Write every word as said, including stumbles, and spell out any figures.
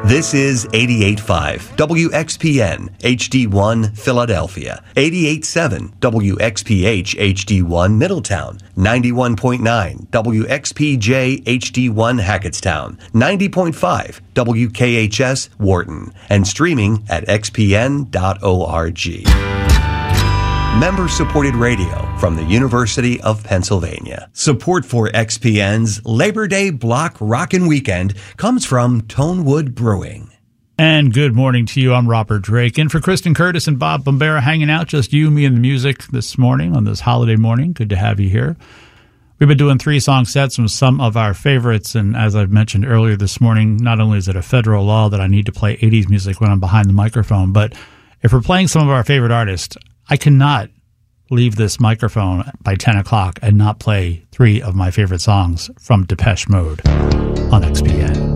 This is eighty-eight point five W X P N H D one Philadelphia, eighty-eight point seven W X P H H D one Middletown, ninety-one point nine W X P J H D one Hackettstown, ninety point five W K H S Wharton, and streaming at x p n dot org. Member-supported radio from the University of Pennsylvania. Support for X P N's Labor Day Block Rockin' Weekend comes from Tonewood Brewing. And good morning to you. I'm Robert Drake. In for Kristen Curtis and Bob Bombera, hanging out, just you, me, and the music this morning on this holiday morning. Good to have you here. We've been doing three-song sets from some of our favorites, and as I've mentioned earlier this morning, not only is it a federal law that I need to play eighties music when I'm behind the microphone, but if we're playing some of our favorite artists, I cannot leave this microphone by ten o'clock and not play three of my favorite songs from Depeche Mode on X P N.